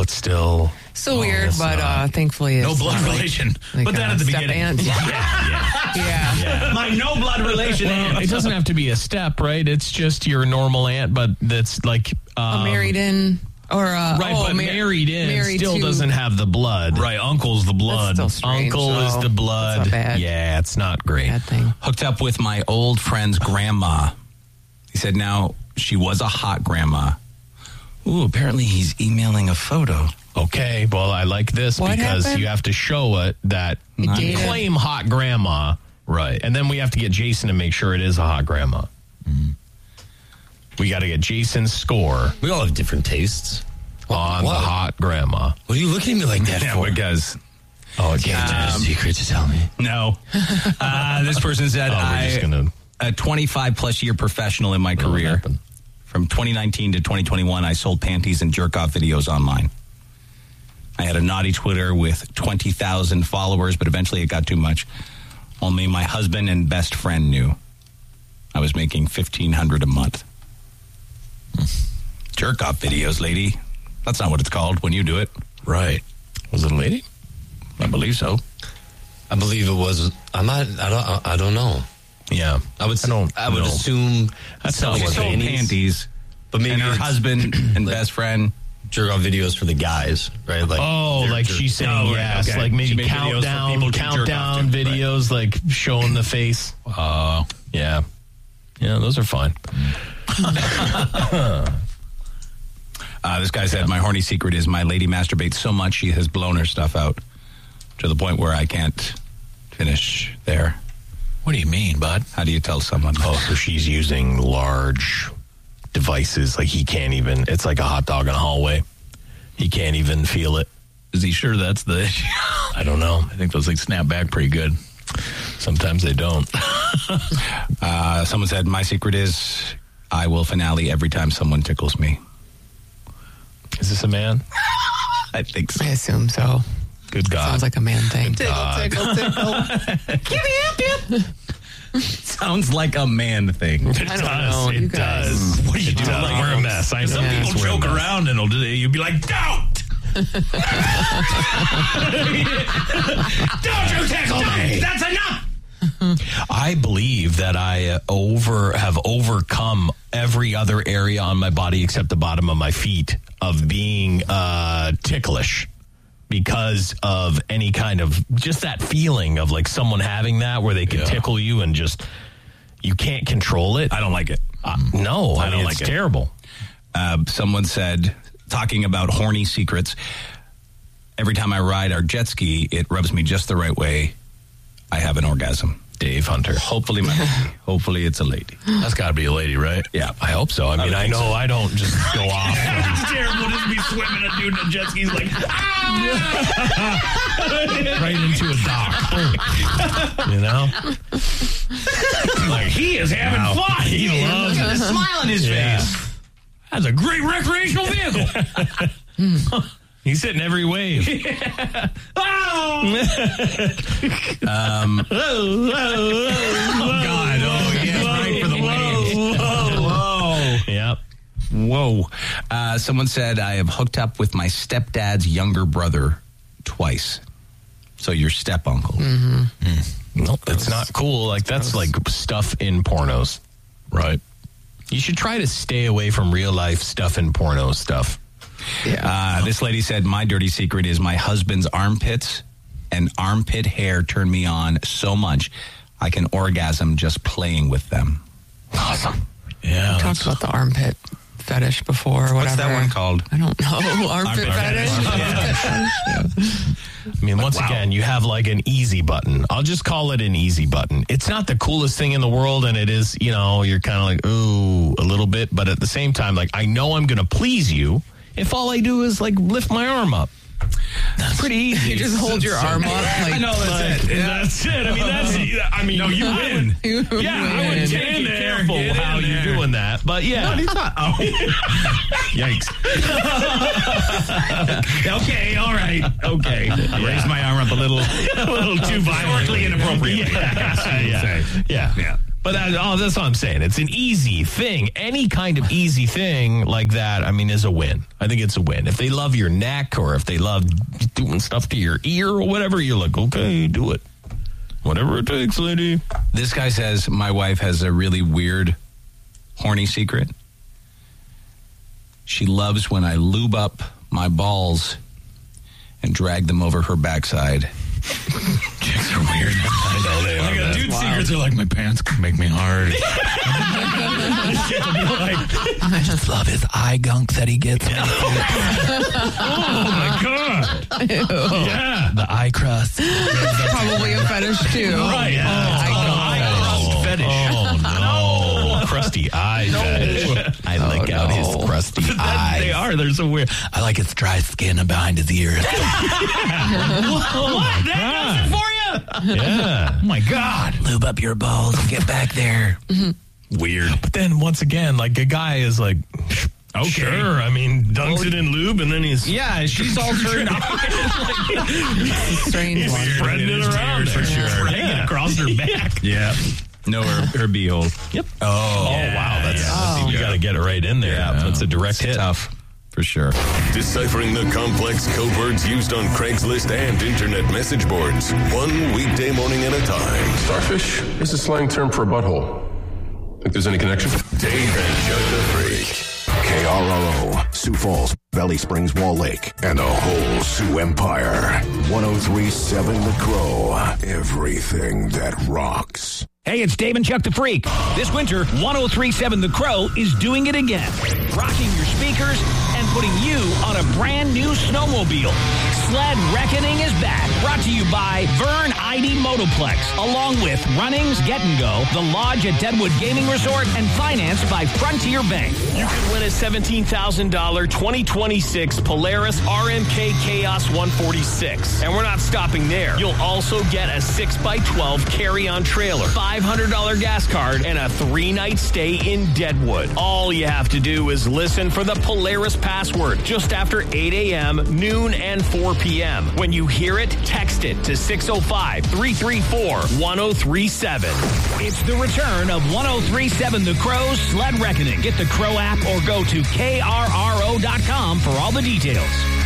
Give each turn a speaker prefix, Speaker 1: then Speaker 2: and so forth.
Speaker 1: it's still...
Speaker 2: So weird, but thankfully it's
Speaker 3: no blood relation. Put that at the beginning.
Speaker 2: Yeah.
Speaker 3: My no blood relation aunt.
Speaker 1: It doesn't have to be a step, right? It's just your normal aunt, but that's like...
Speaker 2: married in... Or
Speaker 1: but married still doesn't have the blood.
Speaker 3: Right, uncle's the blood.
Speaker 2: That's still strange,
Speaker 1: Uncle is the blood.
Speaker 2: That's not bad.
Speaker 1: Yeah, it's not great.
Speaker 2: Bad thing.
Speaker 3: Hooked up with my old friend's grandma. He said now she was a hot grandma. Ooh, apparently he's emailing a photo.
Speaker 1: Okay, well, I like this
Speaker 2: What
Speaker 1: because
Speaker 2: happened?
Speaker 1: you have to show it that you
Speaker 2: dated-
Speaker 1: claim hot grandma.
Speaker 3: Right.
Speaker 1: And then we have to get Jason to make sure it is a hot grandma.
Speaker 3: Mm-hmm.
Speaker 1: We got to get Jason's score
Speaker 4: We all have different tastes.
Speaker 1: on the hot grandma.
Speaker 4: What are you looking at me like that for?
Speaker 3: Because...
Speaker 1: Oh, it's
Speaker 4: a secret to tell me.
Speaker 3: No. This person said,
Speaker 1: we're just gonna...
Speaker 3: a 25-plus year professional in my career.
Speaker 1: happen?
Speaker 3: From 2019 to 2021, I sold panties and jerk-off videos online. I had a naughty Twitter with 20,000 followers, but eventually it got too much. Only my husband and best friend knew. I was making $1,500 a month. Jerk-off videos, lady. That's not what it's called when you do it.
Speaker 4: Right.
Speaker 1: Was it a lady?
Speaker 3: I believe so.
Speaker 4: I believe it was. I don't know.
Speaker 1: Yeah.
Speaker 4: I would
Speaker 1: know.
Speaker 4: assume
Speaker 1: That's
Speaker 4: selling
Speaker 1: not
Speaker 3: She sold panties,
Speaker 4: but maybe
Speaker 3: and her
Speaker 4: it's
Speaker 3: husband and
Speaker 4: like
Speaker 3: best friend.
Speaker 4: jerk off videos for the guys, right? Like,
Speaker 1: Like she's saying
Speaker 3: Oh, right,
Speaker 1: yes,
Speaker 3: okay.
Speaker 1: like
Speaker 3: She
Speaker 1: maybe
Speaker 3: made videos for people to jerk off
Speaker 1: countdown
Speaker 3: to, right.
Speaker 1: videos, like showing the face. Yeah. Yeah, those are fine.
Speaker 3: This guy said, my horny secret is my lady masturbates so much she has blown her stuff out to the point where I can't finish there.
Speaker 5: What do you mean, bud?
Speaker 3: How do you tell someone?
Speaker 1: Oh, so she's using large devices. Like he can't even, it's like a hot dog in a hallway. He can't even feel it.
Speaker 5: Is he sure that's the issue?
Speaker 1: I don't know.
Speaker 5: I think those things snap back pretty good.
Speaker 1: Sometimes they don't.
Speaker 3: Someone said, my secret is I will finale every time someone tickles me.
Speaker 1: Is this a man?
Speaker 3: I think so.
Speaker 2: I assume so.
Speaker 1: Good God.
Speaker 2: Sounds like a man thing.
Speaker 1: Tickle.
Speaker 3: Sounds like a man thing.
Speaker 1: It
Speaker 2: I don't
Speaker 1: does.
Speaker 2: know, you
Speaker 1: It
Speaker 2: guys.
Speaker 1: does.
Speaker 5: What are you doing?
Speaker 1: Like, we're a mess. I know.
Speaker 5: Some
Speaker 2: Yeah.
Speaker 5: people joke around and you'll be like, don't! Don't you tickle me! That's enough!
Speaker 1: I believe that I have overcome every other area on my body except the bottom of my feet of being ticklish because of any kind of just that feeling of like someone having that where they can tickle you and just you can't control it.
Speaker 3: I don't like it.
Speaker 1: No,
Speaker 3: I don't
Speaker 1: mean,
Speaker 3: like
Speaker 1: it's
Speaker 3: it.
Speaker 1: terrible.
Speaker 3: Someone said, talking about horny secrets, every time I ride our jet ski, it rubs me just the right way. I have an orgasm.
Speaker 1: Dave Hunter.
Speaker 3: Hopefully, hopefully it's a lady.
Speaker 5: That's got to be a lady, right?
Speaker 3: Yeah.
Speaker 1: I hope so. I mean, I know I don't just go off.
Speaker 5: It's terrible to be swimming and doing the jet skis like,
Speaker 1: Right into a dock. You know?
Speaker 5: like he is having fun.
Speaker 1: He loves
Speaker 5: Look at
Speaker 1: it.
Speaker 5: the smile on his face. That's a great recreational vehicle.
Speaker 1: He's hitting every wave.
Speaker 3: Oh, God. Oh, yeah. Right for the waves. Whoa.
Speaker 1: Yep.
Speaker 3: Whoa. Someone said, I have hooked up with my stepdad's younger brother twice. So your step uncle.
Speaker 1: Nope, it's not cool. Like, that's like stuff in pornos.
Speaker 5: Right.
Speaker 1: You should try to stay away from real life stuff in porno stuff.
Speaker 2: Yeah.
Speaker 3: This lady said, my dirty secret is my husband's armpits and armpit hair turn me on so much I can orgasm just playing with them.
Speaker 1: Awesome.
Speaker 5: Yeah.
Speaker 2: We talked about the armpit fetish before or whatever.
Speaker 3: What's that one called?
Speaker 2: I don't know. Armpit fetish?
Speaker 1: I mean, once again, you have like an easy button. I'll just call it an easy button. It's not the coolest thing in the world, and it is, you know, you're kind of like, ooh, a little bit. But at the same time, like, I know I'm going to please you if all I do is, like, lift my arm up. That's pretty easy.
Speaker 2: You just hold your arm up. Like,
Speaker 3: I know, that's it.
Speaker 1: That's it. I mean,
Speaker 3: No, you win.
Speaker 1: Yeah, I would take it careful how you're doing that. But yeah. Yikes.
Speaker 3: Okay, all right. Okay. I raised my arm up a little too violently inappropriately.
Speaker 1: Yeah. But that's what I'm saying. It's an easy thing. Any kind of easy thing like that, I mean, is a win. I think it's a win. If they love your neck or if they love doing stuff to your ear or whatever, you're like, okay, do it. Whatever it takes, lady.
Speaker 3: This guy says, my wife has a really weird, horny secret. She loves when I lube up my balls and drag them over her backside.
Speaker 5: Chicks are weird. I know they are. Like, dude's secrets are like, my pants can make me hard.
Speaker 6: I just love his eye gunk that he gets.
Speaker 5: Oh, my God. Yeah.
Speaker 6: The eye crust.
Speaker 2: Probably a fetish, too.
Speaker 5: Right. Yeah.
Speaker 1: Eye crust fetish. Oh, no. Crusty eye fetish.
Speaker 6: I lick out his crusty eyes.
Speaker 1: They are. They're so weird.
Speaker 6: I like his dry skin behind his ears.
Speaker 5: What? That does it for you?
Speaker 1: Yeah.
Speaker 5: Oh, my God.
Speaker 6: Lube up your balls and get back there.
Speaker 1: Weird. But then once again, like a guy is like,
Speaker 5: Okay.
Speaker 1: sure. I mean, dunks it in lube and then he's
Speaker 3: she's all turned on.
Speaker 2: Strange one.
Speaker 1: spreading it around
Speaker 5: for
Speaker 1: there.
Speaker 5: sure.
Speaker 1: Dragging it across her back.
Speaker 5: Yeah.
Speaker 3: No, her beehole.
Speaker 1: Yep. Oh, wow. That's you got to get it right in there.
Speaker 3: Yeah.
Speaker 1: That's a direct hit.
Speaker 3: Tough, for sure.
Speaker 7: Deciphering the complex code words used on Craigslist and internet message boards. One weekday morning at a time.
Speaker 8: Starfish is a slang term for a butthole. Think there's any connection?
Speaker 7: Dave and Chuck the Freak.
Speaker 9: KRRO, Sioux Falls, Valley Springs, Wall Lake, and the whole Sioux Empire. 103.7 The Crow. Everything that rocks.
Speaker 10: Hey, it's Dave and Chuck the Freak. This winter, 103.7 The Crow is doing it again. Rocking your speakers and putting you on a brand new snowmobile. Sled Reckoning is back. Brought to you by Vern ID Motoplex. Along with Runnings Get and Go, The Lodge at Deadwood Gaming Resort, and financed by Frontier Bank.
Speaker 11: You could win a $17,000 2026 Polaris RMK Chaos 146. And we're not stopping there. You'll also get a 6x12 carry-on trailer, $500 gas card, and a 3-night stay in Deadwood. All you have to do is listen for the Polaris password just after 8 a.m., noon, and 4 p.m. When you hear it, text it to 605-334-1037.
Speaker 10: It's the return of 103.7 The Crow's Sled Reckoning. Get the Crow app or go to KRRO.com for all the details.